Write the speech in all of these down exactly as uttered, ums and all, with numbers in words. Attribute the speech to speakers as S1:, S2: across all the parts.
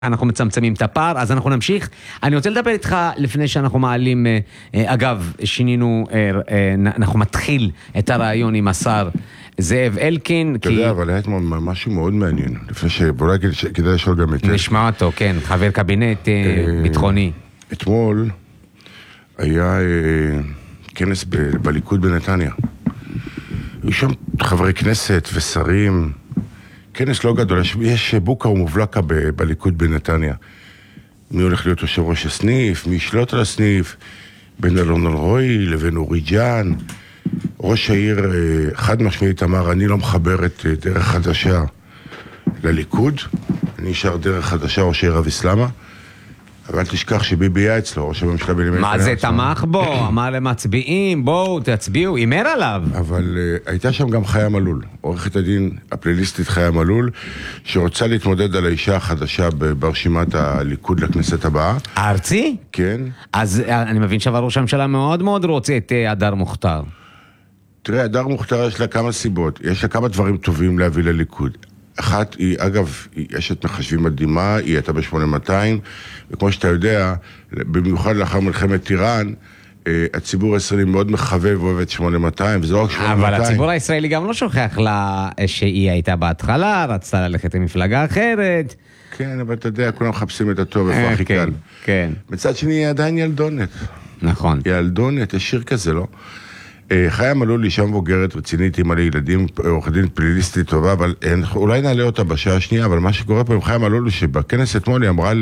S1: אנחנו מצמצמים את הפער, אז אנחנו נמשיך. אני רוצה לדבר איתך לפני שאנחנו מעלים, אגב, שינינו, אנחנו מתחיל את הרעיון עם השר זאב אלקין.
S2: אתה יודע, אבל היה משהו מאוד מעניין, לפני שאולי כדאי לשאול גם את...
S1: נשמע אותו, כן, חבר קבינט ביטחוני.
S2: אתמול היה כנס בליכוד בנתניה. היו שם חברי כנסת ושרים... כנס לא גדול, יש בוקה ומובלקה ב- בליכוד בנתניה. מי הולך להיות יושב ראש הסניף, מי ישלוט על הסניף, בין אלון אלרועי לבין אורי ג'אן. ראש העיר חד משמעית אמר, אני לא מחבר את דרך חדשה לליכוד, אני אשאר דרך חדשה ראש העיר אביסלמה, אבל אל תשכח שביבי היה אצלו, ראש הממשלה בנימין נתניהו.
S1: מה זה תמך בו? אמר למצביעים, בואו תצביעו, אימר עליו.
S2: אבל uh, הייתה שם גם חיה מלול, עורכת הדין הפליליסטית חיה מלול, שרוצה להתמודד על האישה החדשה ברשימת הליכוד לכנסת הבאה.
S1: הארצי?
S2: כן.
S1: אז אני מבין שעבר ראש הממשלה מאוד מאוד רוצה את הדר מוכתר.
S2: תראה, הדר מוכתר יש לה כמה סיבות, יש לה כמה דברים טובים להביא לליכוד. אחת היא, אגב, היא אשת מחשבים מדהימה, היא הייתה ב-שמונה מאתיים, וכמו שאתה יודע, במיוחד לאחר מלחמת איראן, הציבור הישראלי מאוד מחבב ואוהב את שמונה מאתיים, וזה לא רק שמונה מאתיים.
S1: אבל הציבור הישראלי גם לא שוכח לה שהיא הייתה בהתחלה, רצתה ללכת למפלגה אחרת.
S2: כן, אבל אתה יודע, כולם מחפשים את הטוב, איפה הכי קל.
S1: כן.
S2: מצד שני, היא עדיין ילדונת.
S1: נכון.
S2: ילדונת, יש שיר כזה, לא? חיה מלול אישה מבוגרת רצינית, אימא לילדים, עורכת דין פליליסטית טובה, אבל אולי נעלה אותה בשעה השנייה, אבל מה שקורה פה עם חיה מלול, שבכנס אתמול היא אמרה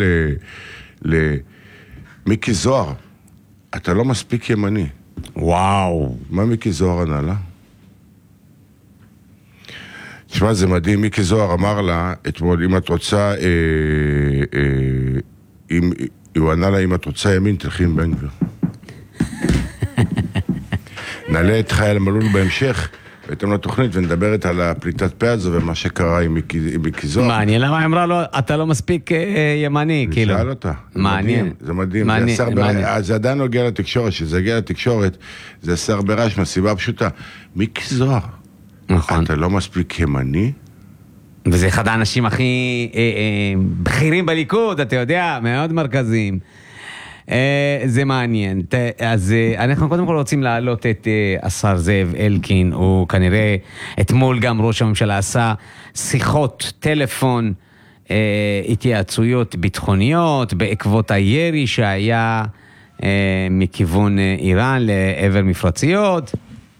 S2: למיקי זוהר, אתה לא מספיק ימני.
S1: וואו.
S2: מה מיקי זוהר ענה לה? תשמע, זה מדהים, מיקי זוהר אמר לה, אתמול, אם את רוצה, אה, אה, אם, הוא ענה לה, אם את רוצה ימין, תלכי עם בן גביר. נעלה את חיה מלול בהמשך, בהתאם לתוכנית, ונדברת על הפליטת פה הזו ומה שקרה עם מיקי זוהר.
S1: מעניין למה אמרה לו, אתה לא מספיק ימני, כאילו.
S2: שאל אותה.
S1: מעניין.
S2: זה מדהים. זה עדיין לא הגיע לתקשורת, שזה הגיע לתקשורת, זה עשר ברעש מהסיבה הפשוטה. מיקי זוהר, אתה לא מספיק ימני?
S1: וזה אחד האנשים הכי בכירים בליכוד, אתה יודע, מאוד מרכזיים. זה מעניין. אז אנחנו קודם כל רוצים להעלות את השר זאב אלקין. הוא כנראה אתמול גם ראש הממשלה עשה שיחות טלפון, התייעצויות ביטחוניות בעקבות הירי שהיה מכיוון איראן לעבר מפרציות.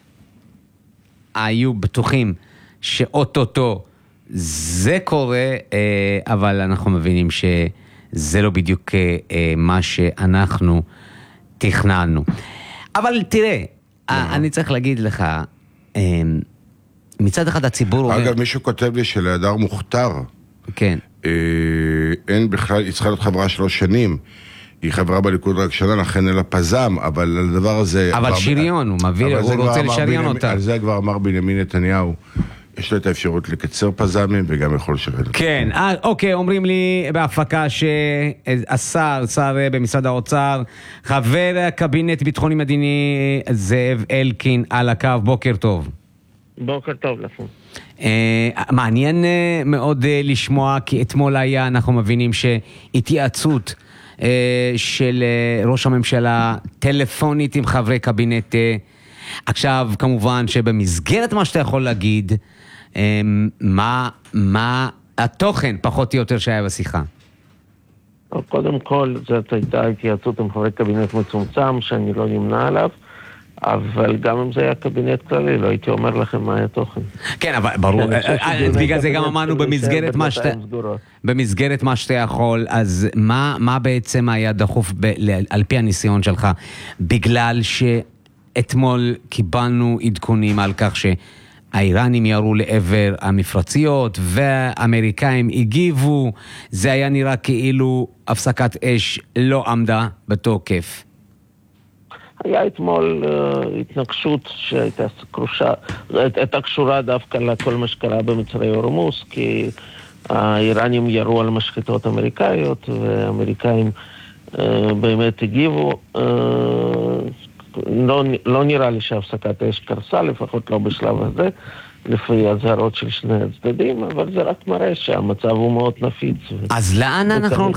S1: היו בטוחים שאוטוטו זה קורה, אבל אנחנו מבינים ש זה לא בדיוק אה, מה שאנחנו תכננו. אבל תראה, אה, אני צריך להגיד לך, אה, מצד אחד הציבור...
S2: אגב,
S1: אומר...
S2: מישהו כותב לי שלהדר מוכתר,
S1: כן.
S2: אה, אין בכלל, היא צריכה להיות חברה שלוש שנים, היא חברה בליכוד רק שנה, לכן אין לה פזם, אבל על הדבר הזה...
S1: אבל שריון, הוא מביא, הוא רוצה לשריון אותה.
S2: על זה כבר אמר בנימין נתניהו. יש לו את האפשרות לקצר פזמים וגם יכול לשרת.
S1: כן, אה, אוקיי, אומרים לי בהפקה שהשר, שר במשרד האוצר, חבר הקבינט ביטחוני מדיני זאב אלקין על הקו, בוקר טוב.
S3: בוקר טוב לכם.
S1: אה, מעניין מאוד לשמוע, כי אתמול היה, אנחנו מבינים שהתייעצות אה, של ראש הממשלה טלפונית עם חברי קבינט. אה, עכשיו, כמובן שבמסגרת מה שאתה יכול להגיד, מה, מה התוכן פחות או יותר שהיה בשיחה?
S3: קודם כל, זאת הייתה התייעצות עם חברי קבינט מצומצם, שאני לא נמנע עליו, אבל גם אם זה היה קבינט כללי, לא הייתי אומר לכם מה היה תוכן.
S1: כן, אבל ברור, בגלל זה גם אמרנו במסגרת מה שאתה, במסגרת מה שאתה יכול, אז מה, מה בעצם היה דחוף על פי הניסיון שלך? בגלל שאתמול קיבלנו עדכונים על כך ש... האיראנים ירו לעבר המפרציות והאמריקאים הגיבו, זה היה נראה כאילו הפסקת אש לא עמדה בתוקף.
S3: היה אתמול uh, התנגשות שהייתה קרושה, הייתה קשורה דווקא לכל מה שקרה במצרי הורמוז, כי האיראנים ירו על משחטות אמריקאיות והאמריקאים uh, באמת הגיבו. Uh, לא, לא נראה לי שהפסקת אש קרסה, לפחות לא בשלב הזה. לפי הזהרות של שני הצדדים, אבל זה רק מראה שהמצב הוא מאוד נפיץ.
S1: אז לאן אנחנו